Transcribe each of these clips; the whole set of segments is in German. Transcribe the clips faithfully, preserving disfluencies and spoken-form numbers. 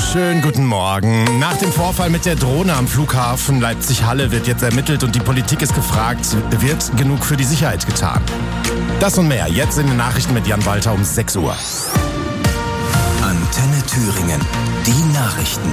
Schönen guten Morgen. Nach dem Vorfall mit der Drohne am Flughafen Leipzig-Halle wird jetzt ermittelt und die Politik ist gefragt, wird genug für die Sicherheit getan? Das und mehr jetzt in den Nachrichten mit Jan Walter um sechs Uhr. Antenne Thüringen, die Nachrichten.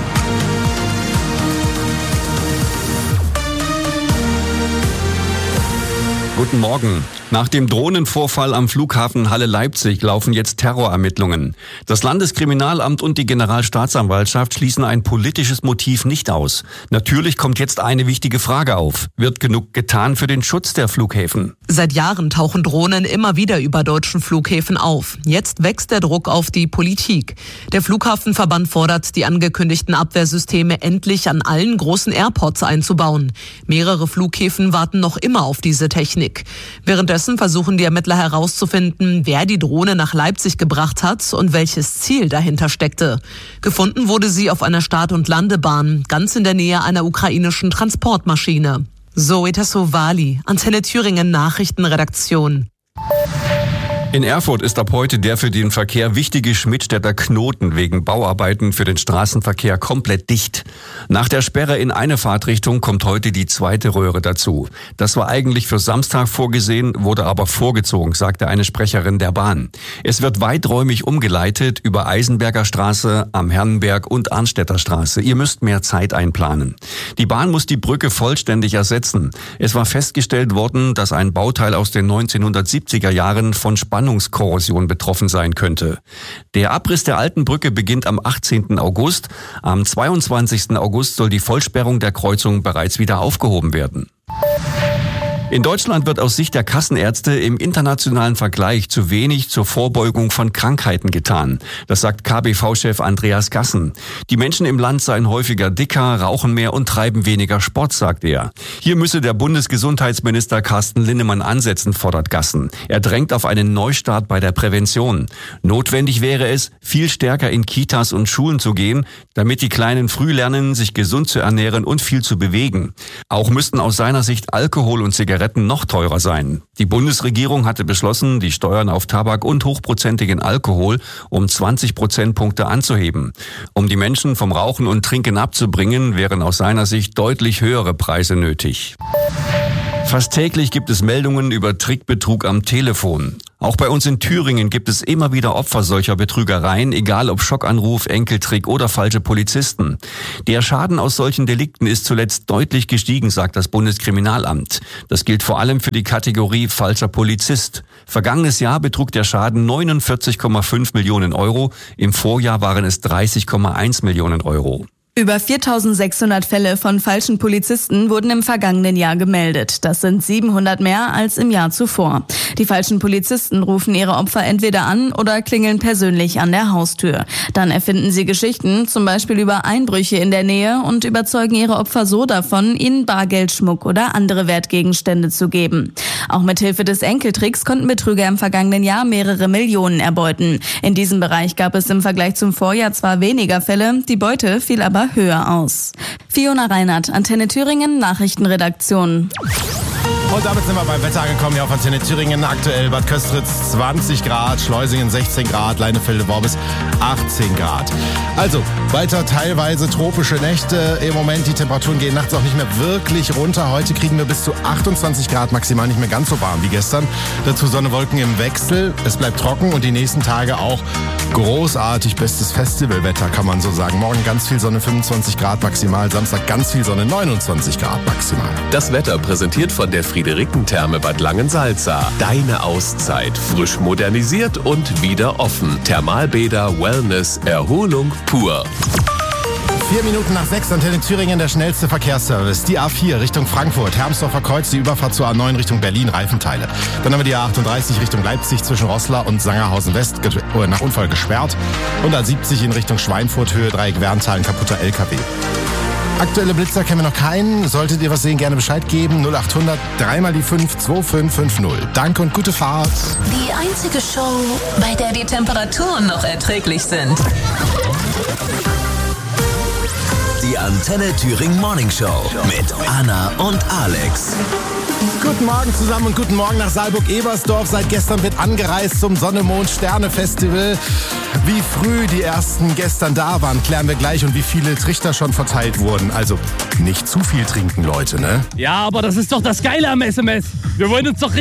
Guten Morgen. Nach dem Drohnenvorfall am Flughafen Halle-Leipzig laufen jetzt Terrorermittlungen. Das Landeskriminalamt und die Generalstaatsanwaltschaft schließen ein politisches Motiv nicht aus. Natürlich kommt jetzt eine wichtige Frage auf. Wird genug getan für den Schutz der Flughäfen? Seit Jahren tauchen Drohnen immer wieder über deutschen Flughäfen auf. Jetzt wächst der Druck auf die Politik. Der Flughafenverband fordert, die angekündigten Abwehrsysteme endlich an allen großen Airports einzubauen. Mehrere Flughäfen warten noch immer auf diese Technik. Währenddessen versuchen die Ermittler herauszufinden, wer die Drohne nach Leipzig gebracht hat und welches Ziel dahinter steckte. Gefunden wurde sie auf einer Start- und Landebahn, ganz in der Nähe einer ukrainischen Transportmaschine. Zoe Tassovali, Antenne Thüringen Nachrichtenredaktion. In Erfurt ist ab heute der für den Verkehr wichtige Schmidtstädter Knoten wegen Bauarbeiten für den Straßenverkehr komplett dicht. Nach der Sperre in eine Fahrtrichtung kommt heute die zweite Röhre dazu. Das war eigentlich für Samstag vorgesehen, wurde aber vorgezogen, sagte eine Sprecherin der Bahn. Es wird weiträumig umgeleitet über Eisenberger Straße, Am Herrenberg und Arnstädter Straße. Ihr müsst mehr Zeit einplanen. Die Bahn muss die Brücke vollständig ersetzen. Es war festgestellt worden, dass ein Bauteil aus den neunzehnhundertsiebziger Jahren von Spannungskorrosion betroffen sein könnte. Der Abriss der alten Brücke beginnt am achtzehnten August. Am zweiundzwanzigsten August soll die Vollsperrung der Kreuzung bereits wieder aufgehoben werden. In Deutschland wird aus Sicht der Kassenärzte im internationalen Vergleich zu wenig zur Vorbeugung von Krankheiten getan. Das sagt K B V-Chef Andreas Gassen. Die Menschen im Land seien häufiger dicker, rauchen mehr und treiben weniger Sport, sagt er. Hier müsse der Bundesgesundheitsminister Carsten Linnemann ansetzen, fordert Gassen. Er drängt auf einen Neustart bei der Prävention. Notwendig wäre es, viel stärker in Kitas und Schulen zu gehen, damit die Kleinen früh lernen, sich gesund zu ernähren und viel zu bewegen. Auch müssten aus seiner Sicht Alkohol und Zigaretten noch teurer sein. Die Bundesregierung hatte beschlossen, die Steuern auf Tabak und hochprozentigen Alkohol um zwanzig Prozentpunkte anzuheben. Um die Menschen vom Rauchen und Trinken abzubringen, wären aus seiner Sicht deutlich höhere Preise nötig. Fast täglich gibt es Meldungen über Trickbetrug am Telefon. Auch bei uns in Thüringen gibt es immer wieder Opfer solcher Betrügereien, egal ob Schockanruf, Enkeltrick oder falsche Polizisten. Der Schaden aus solchen Delikten ist zuletzt deutlich gestiegen, sagt das Bundeskriminalamt. Das gilt vor allem für die Kategorie falscher Polizist. Vergangenes Jahr betrug der Schaden neunundvierzig Komma fünf Millionen Euro, im Vorjahr waren es dreißig Komma eins Millionen Euro. Über viertausendsechshundert Fälle von falschen Polizisten wurden im vergangenen Jahr gemeldet. Das sind siebenhundert mehr als im Jahr zuvor. Die falschen Polizisten rufen ihre Opfer entweder an oder klingeln persönlich an der Haustür. Dann erfinden sie Geschichten, zum Beispiel über Einbrüche in der Nähe, und überzeugen ihre Opfer so davon, ihnen Bargeld, Schmuck oder andere Wertgegenstände zu geben. Auch mit Hilfe des Enkeltricks konnten Betrüger im vergangenen Jahr mehrere Millionen erbeuten. In diesem Bereich gab es im Vergleich zum Vorjahr zwar weniger Fälle, die Beute fiel aber höher aus. Fiona Reinhardt, Antenne Thüringen, Nachrichtenredaktion. Und damit sind wir beim Wetter angekommen, hier auf Antenne Thüringen. Aktuell Bad Köstritz zwanzig Grad, Schleusingen sechzehn Grad, Leinefelde-Worbis achtzehn Grad. Also weiter teilweise tropische Nächte. Im Moment, die Temperaturen gehen nachts auch nicht mehr wirklich runter. Heute kriegen wir bis zu achtundzwanzig Grad, maximal nicht mehr ganz so warm wie gestern. Dazu Sonne, Wolken im Wechsel. Es bleibt trocken und die nächsten Tage auch großartig. Bestes Festivalwetter, kann man so sagen. Morgen ganz viel Sonne, fünfundzwanzig Grad maximal. Samstag ganz viel Sonne, neunundzwanzig Grad maximal. Das Wetter präsentiert von der Friederikentherme Bad Langensalza. Deine Auszeit. Frisch modernisiert und wieder offen. Thermalbäder, Wellness, Erholung pur. Vier Minuten nach sechs, Antenne Thüringen, der schnellste Verkehrsservice. Die A vier Richtung Frankfurt, Hermsdorfer Kreuz, die Überfahrt zur A neun Richtung Berlin, Reifenteile. Dann haben wir die A achtunddreißig Richtung Leipzig zwischen Roßla und Sangerhausen West, nach Unfall gesperrt. Und A siebzig in Richtung Schweinfurt, Höhe Dreieck Werntal, ein kaputter L K W. Aktuelle Blitzer kennen wir noch keinen. Solltet ihr was sehen, gerne Bescheid geben. null achthundert, dreimal die fünf, zwei fünf fünf null. Danke und gute Fahrt. Die einzige Show, bei der die Temperaturen noch erträglich sind. Die Antenne Thüringen Morning Show mit Anna und Alex. Guten Morgen zusammen und guten Morgen nach Saalburg-Ebersdorf. Seit gestern wird angereist zum Sonne-Mond-Sterne-Festival. Wie früh die ersten gestern da waren, klären wir gleich, und wie viele Trichter schon verteilt wurden. Also nicht zu viel trinken, Leute, ne? Ja, aber das ist doch das Geile am S M S. Wir wollen uns doch